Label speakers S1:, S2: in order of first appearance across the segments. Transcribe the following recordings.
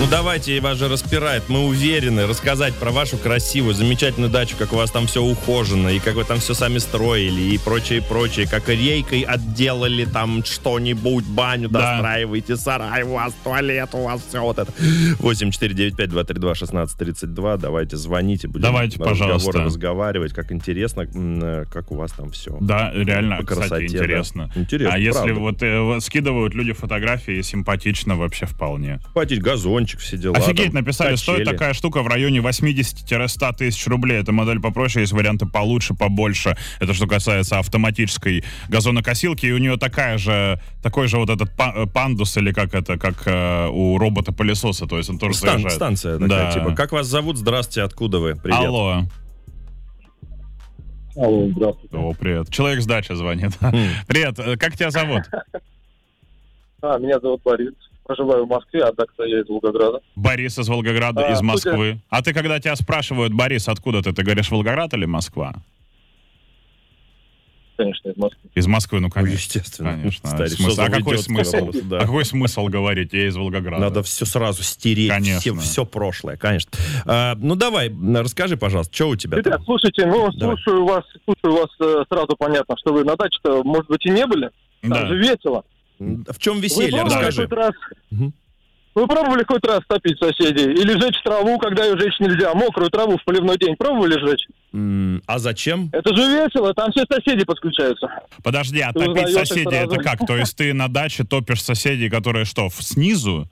S1: Ну давайте, вас же распирает. Мы уверены рассказать про вашу красивую, замечательную дачу, как у вас там все ухожено, и как вы там все сами строили, и прочее, как рейкой отделали там что-нибудь, баню достраиваете, сарай у вас, туалет у вас, все вот это. 8495-232-1632. Давайте звоните, будем разговаривать. Как интересно, как у вас там все.
S2: Да, реально, кстати, интересно.
S1: Интересно,
S2: а если
S1: правда.
S2: вот скидывают люди фотографии, симпатично вообще вполне.
S1: Хватить газончик, все дела.
S2: Офигеть, написали,
S1: качели.
S2: стоит такая штука в районе 80-100 тысяч рублей. Это модель попроще, есть варианты получше, побольше. Это что касается автоматической газонокосилки. И у нее такой же вот этот пандус, или как у робота-пылесоса. То есть он тоже заезжает.
S1: Станция такая, типа. Как вас зовут? Здравствуйте, откуда вы? Привет.
S2: Алло,
S3: здравствуйте.
S2: О, привет. Человек с дачи звонит. Привет, как тебя зовут?
S3: Меня зовут Борис. Проживаю в Москве, а так-то я из Волгограда.
S2: Борис из Волгограда, из Москвы. А ты, когда тебя спрашивают, Борис, откуда ты говоришь, Волгоград или Москва?
S3: Конечно, из Москвы.
S2: Из Москвы, ну, конечно.
S1: Естественно.
S2: Конечно.
S1: Старик,
S2: А какой смысл?
S1: Да.
S2: А какой смысл говорить, я из Волгограда?
S1: Надо все сразу стереть, все прошлое, конечно. Ну, давай, расскажи, пожалуйста, что у тебя
S3: Ребят,
S1: там?
S3: слушайте, слушаю вас, сразу понятно, что вы на даче-то, может быть, и не были. Там же весело.
S1: В чем веселье? Расскажи.
S3: Вы пробовали хоть раз топить соседей? Или жечь траву, когда ее жечь нельзя? Мокрую траву в поливной день пробовали жечь?
S1: А зачем?
S3: Это же весело, там все соседи подключаются.
S2: Подожди, а топить соседей это как? То есть ты на даче топишь соседей, которые что, снизу?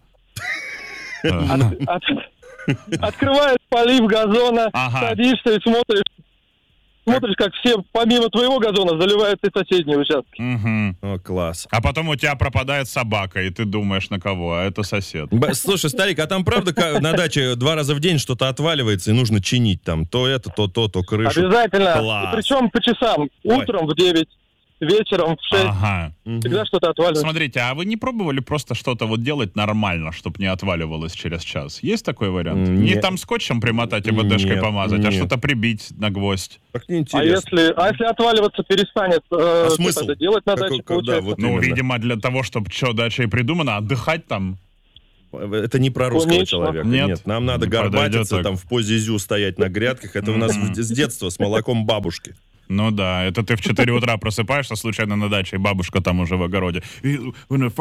S3: Открываешь полив газона, садишься и смотришь, как все помимо твоего газона заливают и соседние участки.
S1: О, класс.
S2: А потом у тебя пропадает собака, и ты думаешь, на кого, а это сосед.
S1: Слушай, старик, а там правда на даче 2 раза в день что-то отваливается и нужно чинить там? То это, то крышу.
S3: Обязательно.
S1: Класс.
S3: И причем по часам. Утром в 9, вечером в 6. Всегда что-то отваливается.
S2: Смотрите, а вы не пробовали просто что-то вот делать нормально, чтобы не отваливалось через час? Есть такой вариант? Не там скотчем примотать и ВДшкой помазать, а что-то прибить на гвоздь.
S1: Так неинтересно.
S3: А если отваливаться перестанет,
S1: смысл?
S3: Это делать на даче, получается?
S1: Вот
S2: ну, видимо, для того, чтобы дача и придумана, отдыхать там.
S1: Это не про русского человека. Нет, нам надо горбатиться, там в позе зю стоять на грядках. Это у нас с детства с молоком бабушки.
S2: Ну да, это ты в 4 утра просыпаешься случайно на даче, и бабушка там уже в огороде.
S1: Ты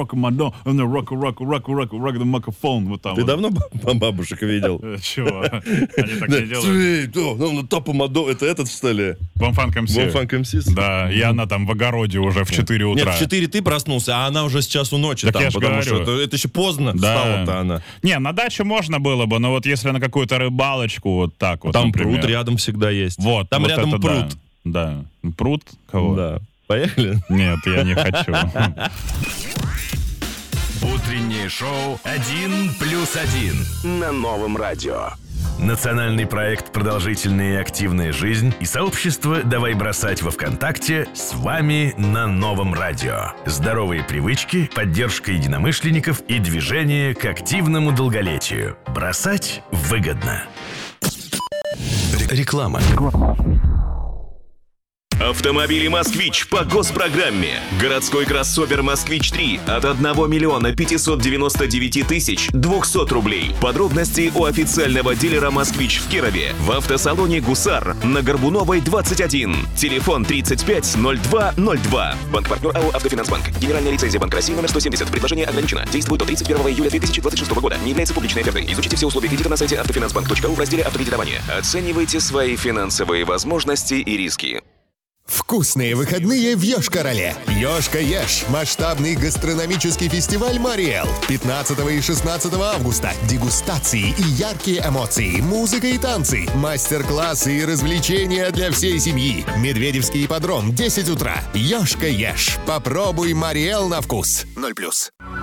S1: давно бабушек видел?
S2: Чего? Они так не делают.
S1: Это этот, что ли?
S2: Бомфанк МС. Да, и она там в огороде уже в 4 утра.
S1: Нет, в 4 ты проснулся, а она уже с часу ночи
S2: так
S1: там,
S2: я
S1: потому
S2: говорю.
S1: что это еще поздно стала-то она.
S2: Не, на даче можно было бы, но вот если на какую-то рыбалочку вот так вот,
S1: там
S2: например.
S1: пруд рядом всегда есть.
S2: Вот,
S1: там
S2: вот
S1: рядом
S2: это
S1: пруд.
S2: Да. Пруд? Кого?
S1: Да. Поехали?
S2: Нет, я не хочу.
S4: Утреннее шоу «1+1» на Новом радио. Национальный проект «Продолжительная и активная жизнь» и сообщество «Давай бросать» во ВКонтакте с вами на Новом радио. Здоровые привычки, поддержка единомышленников и движение к активному долголетию. Бросать выгодно. Реклама. Автомобили «Москвич» по госпрограмме. Городской кроссовер «Москвич-3» от 1 миллиона 599 тысяч 200 рублей. Подробности у официального дилера «Москвич» в Кирове в автосалоне «Гусар» на Горбуновой, 21. Телефон 350202. Банк-партнер АО «Автофинансбанк». Генеральная лицензия Банка России номер 170. Предложение ограничено. Действует до 31 июля 2026 года. Не является публичной офертой. Изучите все условия кредита на сайте автофинансбанк.ру в разделе «Автокредитование». Оценивайте свои финансовые возможности и риски.
S5: Вкусные выходные в Йошкар-Оле. Йошка Еш. Масштабный гастрономический фестиваль «Мариэл». 15 и 16 августа. Дегустации и яркие эмоции. Музыка и танцы. Мастер-классы и развлечения для всей семьи. Медведевский ипподром, 10 утра. Йошка Еш. Попробуй «Мариэл» на вкус. 0+.